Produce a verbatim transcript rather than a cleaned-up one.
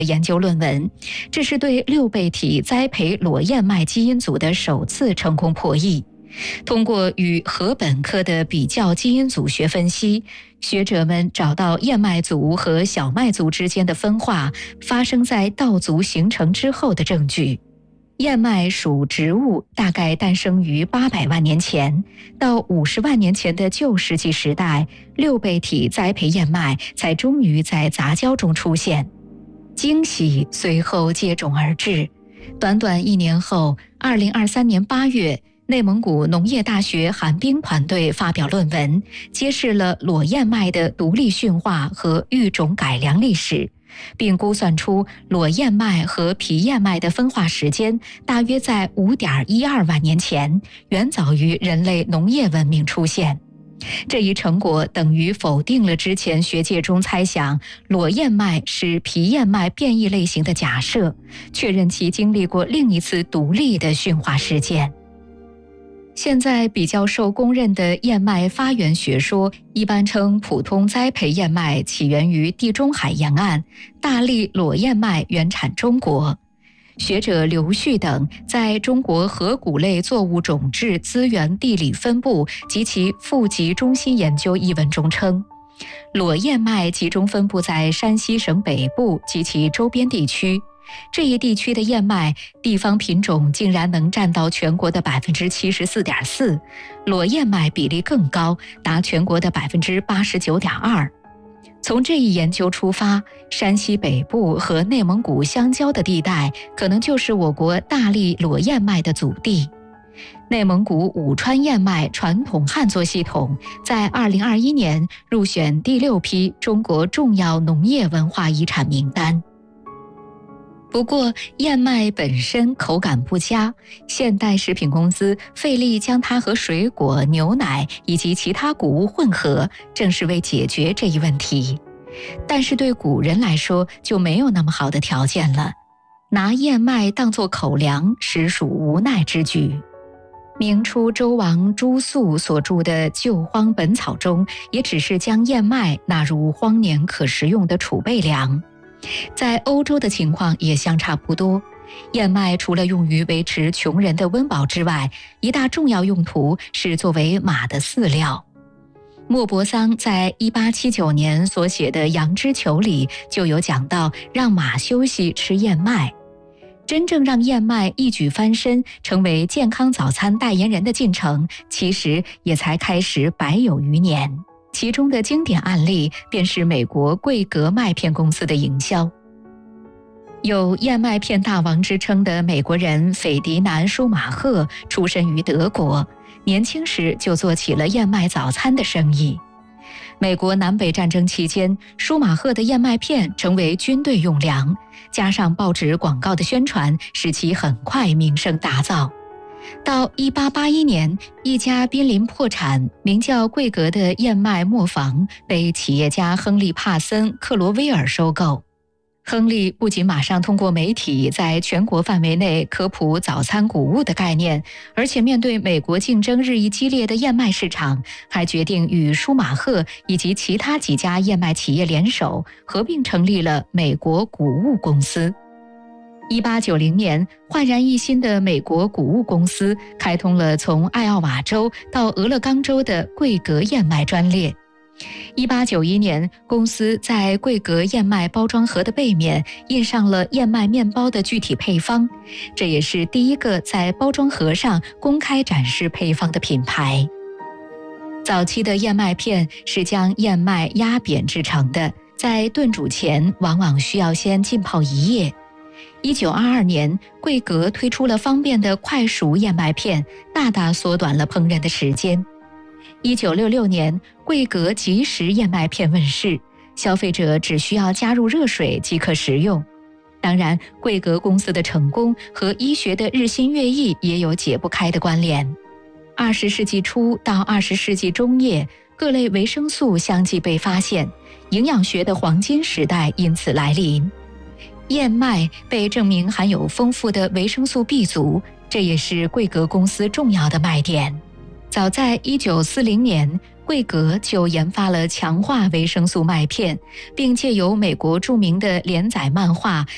研究论文，这是对六倍体栽培裸燕麦基因组的首次成功破译。通过与禾本科的比较基因组学分析，学者们找到燕麦族和小麦族之间的分化发生在稻族形成之后的证据。燕麦属植物，大概诞生于八百万年前，到五十万年前的旧石器时代，六倍体栽培燕麦才终于在杂交中出现。惊喜随后接踵而至，短短一年后，二零二三年八月，内蒙古农业大学韩冰团队发表论文，揭示了裸燕麦的独立驯化和育种改良历史，并估算出裸燕麦和皮燕麦的分化时间大约在 五点一二万年前，远早于人类农业文明出现。这一成果等于否定了之前学界中猜想裸燕麦是皮燕麦变异类型的假设，确认其经历过另一次独立的驯化事件。现在比较受公认的燕麦发源学说，一般称普通栽培燕麦起源于地中海沿岸，大粒裸燕麦原产中国。学者刘旭等在中国河谷类作物种质资源地理分布及其富集中心研究一文中称，裸燕麦集中分布在山西省北部及其周边地区，这一地区的燕麦地方品种竟然能占到全国的 百分之七十四点四， 裸燕麦比例更高，达全国的 百分之八十九点二。从这一研究出发，山西北部和内蒙古相交的地带可能就是我国大粒裸燕麦的祖地。内蒙古武川燕麦传统旱作系统在二零二一年入选第六批中国重要农业文化遗产名单。不过，燕麦本身口感不佳，现代食品公司费力将它和水果、牛奶以及其他谷物混合，正是为解决这一问题。但是对古人来说，就没有那么好的条件了，拿燕麦当作口粮，实属无奈之举。明初周王朱肃所著的《旧荒本草》中，也只是将燕麦纳入荒年可食用的储备粮。在欧洲的情况也相差不多，燕麦除了用于维持穷人的温饱之外，一大重要用途是作为马的饲料。莫泊桑在一八七九年所写的《羊脂球》里就有讲到让马休息吃燕麦。真正让燕麦一举翻身成为健康早餐代言人的进程，其实也才开始百有余年。其中的经典案例便是美国桂格麦片公司的营销。有燕麦片大王之称的美国人斐迪南·舒马赫出身于德国，年轻时就做起了燕麦早餐的生意。美国南北战争期间，舒马赫的燕麦片成为军队用粮，加上报纸广告的宣传，使其很快名声大噪。到一八八一年，一家濒临破产、名叫桂格的燕麦磨坊被企业家亨利·帕森·克罗威尔收购。亨利不仅马上通过媒体在全国范围内科普早餐谷物的概念，而且面对美国竞争日益激烈的燕麦市场，还决定与舒马赫以及其他几家燕麦企业联手，合并成立了美国谷物公司。一八九零年，焕然一新的美国谷物公司开通了从艾奥瓦州到俄勒冈州的桂格燕麦专列。一八九一年，公司在桂格燕麦包装盒的背面印上了燕麦面包的具体配方，这也是第一个在包装盒上公开展示配方的品牌。早期的燕麦片是将燕麦压扁制成的，在炖煮前往往需要先浸泡一夜。一九二二年，桂格推出了方便的快熟燕麦片，大大缩短了烹饪的时间。一九六六年，桂格即食燕麦片问世，消费者只需要加入热水即可食用。当然，桂格公司的成功和医学的日新月异也有解不开的关联。二十世纪初到二十世纪中叶，各类维生素相继被发现，营养学的黄金时代因此来临。燕麦被证明含有丰富的维生素 B 族，这也是桂格公司重要的卖点。早在一九四零年，桂格就研发了强化维生素麦片，并借由美国著名的连载漫画《